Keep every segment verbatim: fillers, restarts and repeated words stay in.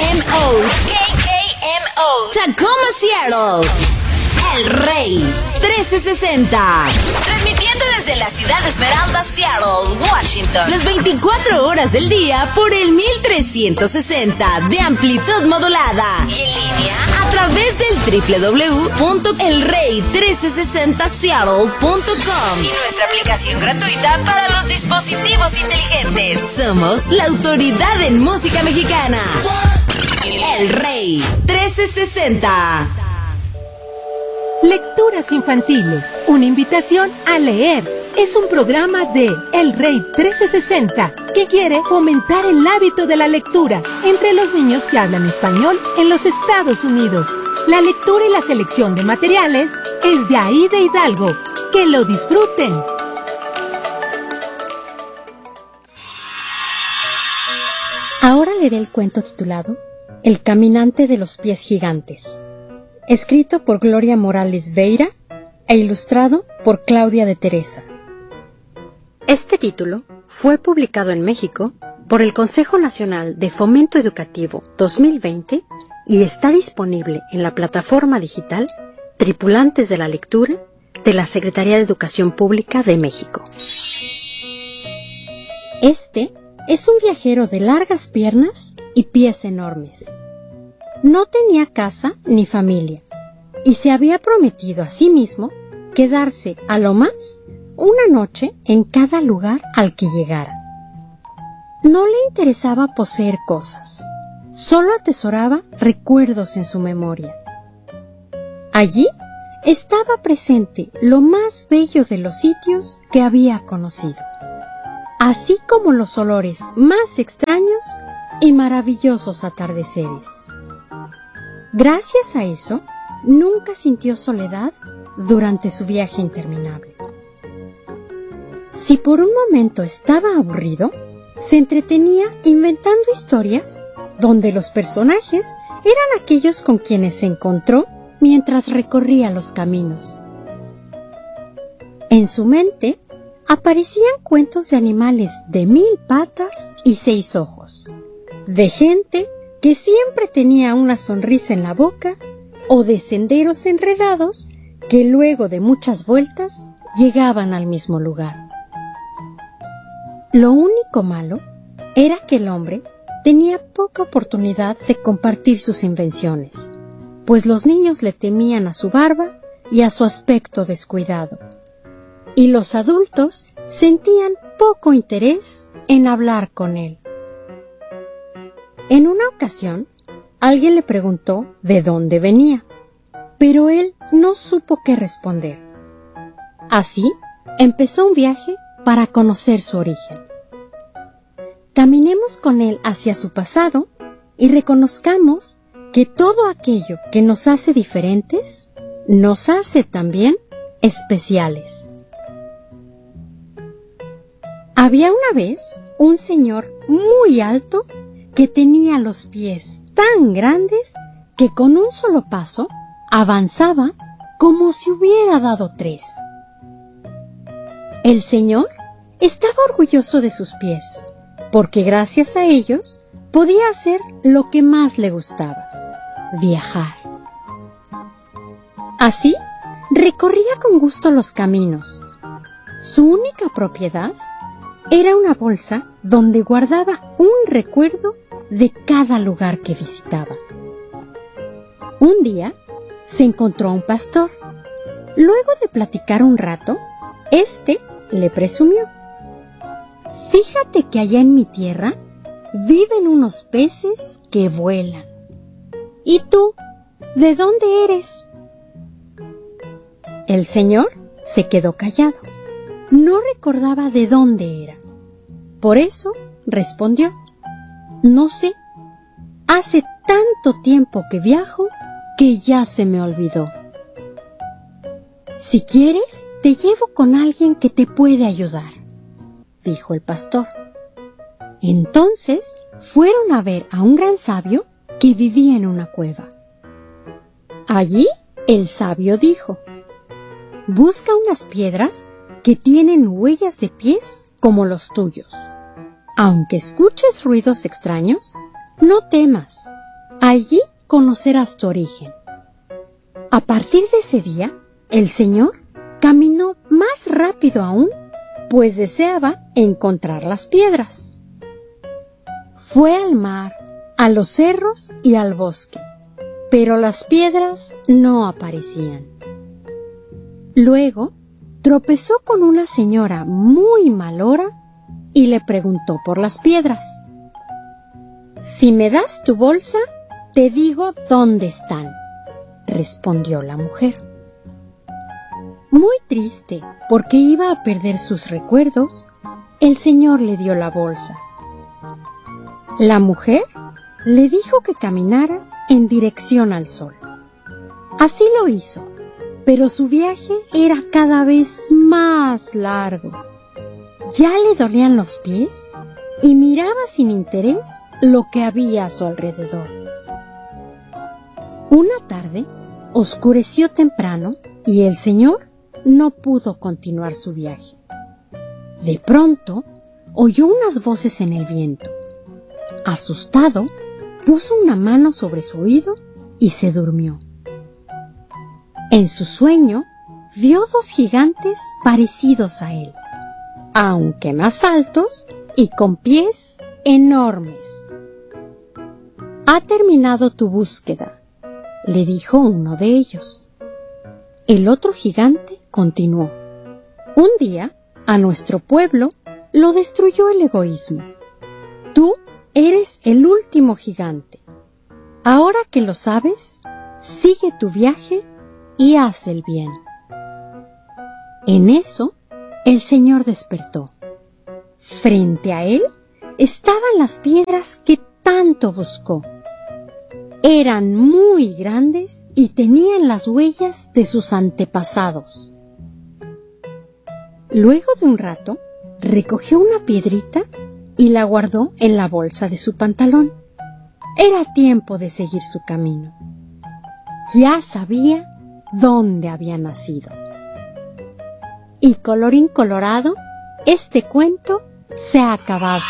M O. K K M O. Tacoma, Seattle. El Rey trece sesenta. Transmitiendo desde la ciudad de Esmeralda, Seattle, Washington. Las veinticuatro horas del día por el mil trescientos sesenta de amplitud modulada. Y en línea a través del doble u doble u doble u punto el rey trece sesenta seattle punto com. Y nuestra aplicación gratuita para los dispositivos inteligentes. Somos la autoridad en música mexicana. El Rey trece sesenta. Lecturas infantiles, una invitación a leer. Es un programa de El Rey trece sesenta que quiere fomentar el hábito de la lectura entre los niños que hablan español en los Estados Unidos. La lectura y la selección de materiales es de Aida Hidalgo. ¡Que lo disfruten! Ahora leeré el cuento titulado El caminante de los pies gigantes, escrito por Gloria Morales Veira e ilustrado por Claudia de Teresa. Este título fue publicado en México por el Consejo Nacional de Fomento Educativo dos mil veinte y está disponible en la plataforma digital Tripulantes de la Lectura de la Secretaría de Educación Pública de México. Este es un viajero de largas piernas y pies enormes. No tenía casa ni familia y se había prometido a sí mismo quedarse a lo más una noche en cada lugar al que llegara. No le interesaba poseer cosas, solo atesoraba recuerdos en su memoria. Allí estaba presente lo más bello de los sitios que había conocido, así como los olores más extraños y maravillosos atardeceres. Gracias a eso, nunca sintió soledad durante su viaje interminable. Si por un momento estaba aburrido, se entretenía inventando historias donde los personajes eran aquellos con quienes se encontró mientras recorría los caminos. En su mente aparecían cuentos de animales de mil patas y seis ojos, de gente que siempre tenía una sonrisa en la boca o de senderos enredados que luego de muchas vueltas llegaban al mismo lugar. Lo único malo era que el hombre tenía poca oportunidad de compartir sus invenciones, pues los niños le temían a su barba y a su aspecto descuidado, y los adultos sentían poco interés en hablar con él. En una ocasión, alguien le preguntó de dónde venía, pero él no supo qué responder. Así, empezó un viaje para conocer su origen. Caminemos con él hacia su pasado y reconozcamos que todo aquello que nos hace diferentes, nos hace también especiales. Había una vez un señor muy alto que tenía los pies tan grandes que con un solo paso avanzaba como si hubiera dado tres. El señor estaba orgulloso de sus pies, porque gracias a ellos podía hacer lo que más le gustaba: viajar. Así, recorría con gusto los caminos. Su única propiedad era una bolsa donde guardaba un recuerdo de cada lugar que visitaba. Un día se encontró a un pastor. Luego de platicar un rato, éste le presumió: «Fíjate que allá en mi tierra viven unos peces que vuelan. ¿Y tú, de dónde eres?» El señor se quedó callado. No recordaba de dónde era. Por eso respondió: «No sé. Hace tanto tiempo que viajo que ya se me olvidó. Si quieres, te llevo con alguien que te puede ayudar», dijo el pastor. Entonces fueron a ver a un gran sabio que vivía en una cueva. Allí el sabio dijo: «Busca unas piedras que tienen huellas de pies como los tuyos. Aunque escuches ruidos extraños, no temas, Allí conocerás tu origen. A partir de ese día, el señor caminó más rápido aún, pues deseaba encontrar las piedras. Fue al mar, a los cerros y al bosque, pero las piedras no aparecían. Luego, tropezó con una señora muy malhora y le preguntó por las piedras. «Si me das tu bolsa, te digo dónde están», respondió la mujer. Muy triste, porque iba a perder sus recuerdos, el señor le dio la bolsa. La mujer le dijo que caminara en dirección al sol. Así lo hizo, pero su viaje era cada vez más largo. Ya le dolían los pies y miraba sin interés lo que había a su alrededor. Una tarde oscureció temprano y el señor no pudo continuar su viaje. De pronto oyó unas voces en el viento. Asustado, puso una mano sobre su oído y se durmió. En su sueño vio dos gigantes parecidos a él, aunque más altos y con pies enormes. «Ha terminado tu búsqueda», le dijo uno de ellos. El otro gigante continuó. «Un día, a nuestro pueblo lo destruyó el egoísmo. Tú eres el último gigante. Ahora que lo sabes, sigue tu viaje y haz el bien». En eso, el señor despertó. Frente a él estaban las piedras que tanto buscó. Eran muy grandes y tenían las huellas de sus antepasados. Luego de un rato, recogió una piedrita y la guardó en la bolsa de su pantalón. Era tiempo de seguir su camino. Ya sabía dónde había nacido. Y colorín colorado, este cuento se ha acabado.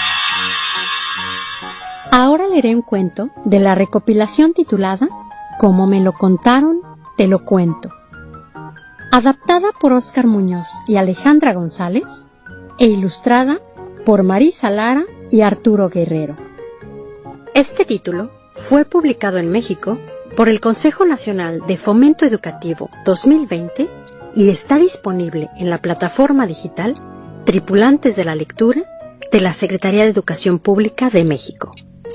Ahora leeré un cuento de la recopilación titulada Como me lo contaron, te lo cuento, adaptada por Óscar Muñoz y Alejandra González e ilustrada por Marisa Lara y Arturo Guerrero. Este título fue publicado en México por el Consejo Nacional de Fomento Educativo dos mil veinte y está disponible en la plataforma digital Tripulantes de la Lectura de la Secretaría de Educación Pública de México.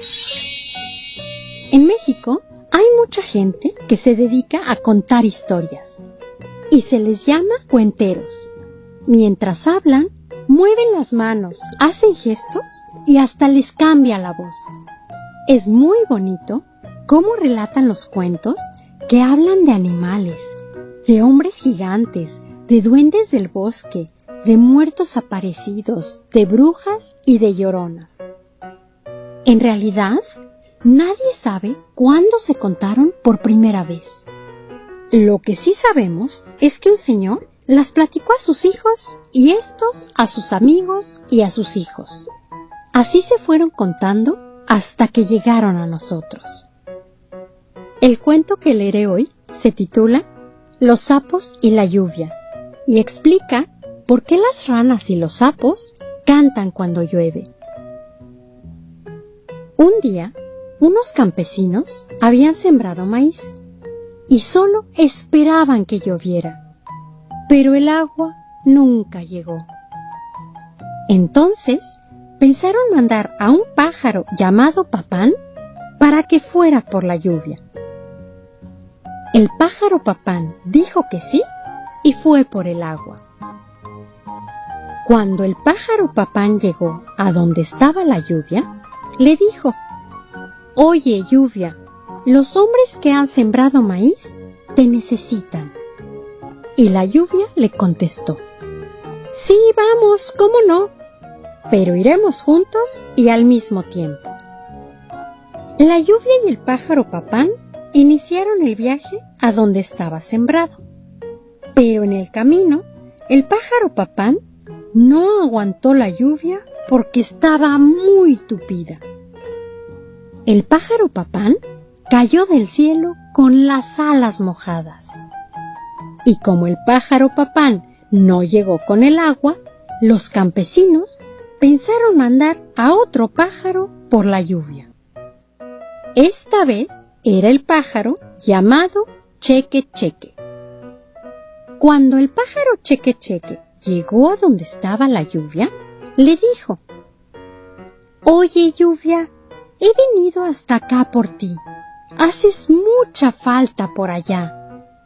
En México hay mucha gente que se dedica a contar historias y se les llama cuenteros. Mientras hablan, mueven las manos, hacen gestos y hasta les cambia la voz. Es muy bonito cómo relatan los cuentos que hablan de animales, de hombres gigantes, de duendes del bosque, de muertos aparecidos, de brujas y de lloronas. En realidad, nadie sabe cuándo se contaron por primera vez. Lo que sí sabemos es que un señor las platicó a sus hijos y estos a sus amigos y a sus hijos. Así se fueron contando hasta que llegaron a nosotros. El cuento que leeré hoy se titula Los sapos y la lluvia y explica por qué las ranas y los sapos cantan cuando llueve. Un día, unos campesinos habían sembrado maíz y solo esperaban que lloviera, pero el agua nunca llegó. Entonces, pensaron mandar a un pájaro llamado Papán para que fuera por la lluvia. El pájaro Papán dijo que sí y fue por el agua. Cuando el pájaro Papán llegó a donde estaba la lluvia, le dijo: «Oye, lluvia, los hombres que han sembrado maíz te necesitan». Y la lluvia le contestó: «Sí, vamos, ¿cómo no? Pero iremos juntos y al mismo tiempo». La lluvia y el pájaro Papán iniciaron el viaje a donde estaba sembrado. Pero en el camino, el pájaro Papán no aguantó la lluvia porque estaba muy tupida. el pájaro Papán cayó del cielo con las alas mojadas. Y como el pájaro Papán no llegó con el agua, los campesinos pensaron mandar a otro pájaro por la lluvia. Esta vez era el pájaro llamado Cheque Cheque. Cuando el pájaro Cheque Cheque llegó a donde estaba la lluvia, le dijo: «Oye, lluvia, he venido hasta acá por ti. Haces mucha falta por allá».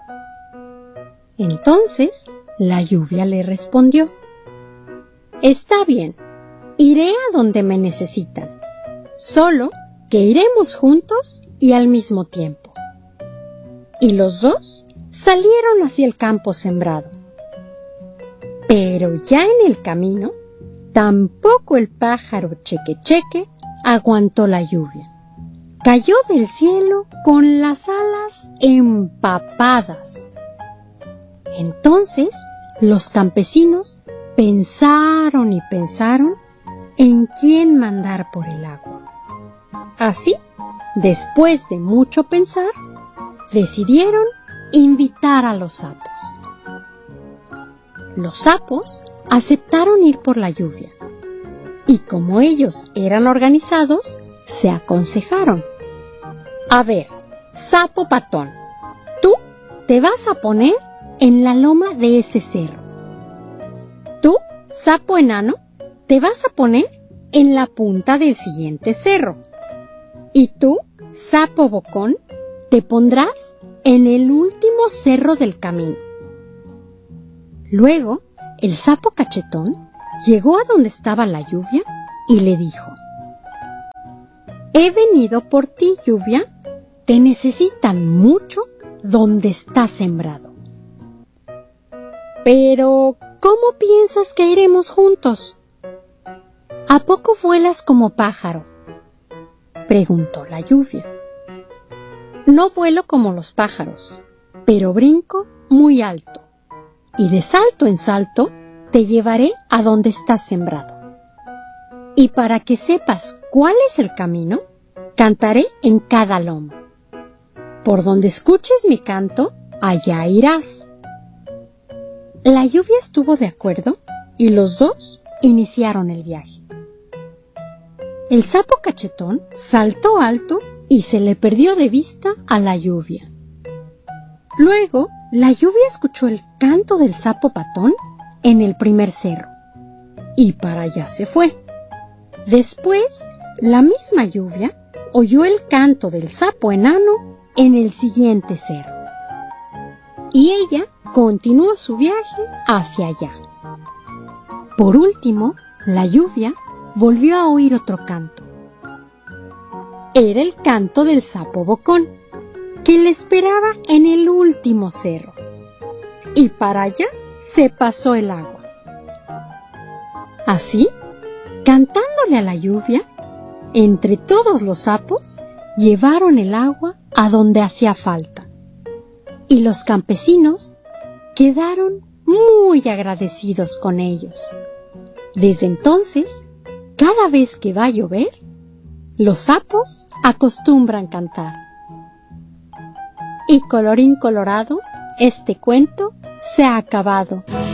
Entonces la lluvia le respondió: «Está bien, iré a donde me necesitan, solo que iremos juntos y al mismo tiempo». Y los dos salieron hacia el campo sembrado. Pero ya en el camino, tampoco el pájaro Cheque Cheque aguantó la lluvia. Cayó del cielo con las alas empapadas. Entonces los campesinos pensaron y pensaron en quién mandar por el agua. Así, después de mucho pensar, decidieron invitar a los sapos. Los sapos aceptaron ir por la lluvia, y como ellos eran organizados, se aconsejaron. A ver, sapo patón, tú te vas a poner en la loma de ese cerro. Tú, sapo enano, te vas a poner en la punta del siguiente cerro. Y tú, sapo bocón, te pondrás en el último cerro del camino. Luego, el sapo cachetón llegó a donde estaba la lluvia y le dijo: «He venido por ti, lluvia. Te necesitan mucho donde estás sembrado». «Pero, ¿cómo piensas que iremos juntos? ¿A poco vuelas como pájaro?», preguntó la lluvia. «No vuelo como los pájaros, pero brinco muy alto, y de salto en salto te llevaré a donde estás sembrado. Y para que sepas cuál es el camino, cantaré en cada loma. Por donde escuches mi canto, allá irás». La lluvia estuvo de acuerdo y los dos iniciaron el viaje. El sapo cachetón saltó alto y se le perdió de vista a la lluvia. Luego, la lluvia escuchó el canto del sapo patón en el primer cerro, y para allá se fue. Después, la misma lluvia oyó el canto del sapo enano en el siguiente cerro, y ella continuó su viaje hacia allá. Por último, la lluvia volvió a oír otro canto. Era el canto del sapo bocón, que le esperaba en el último cerro, y para allá se pasó el agua. Así, cantándole a la lluvia, entre todos los sapos llevaron el agua a donde hacía falta, y los campesinos quedaron muy agradecidos con ellos. Desde entonces, cada vez que va a llover, los sapos acostumbran cantar. Y colorín colorado, este cuento se ha acabado.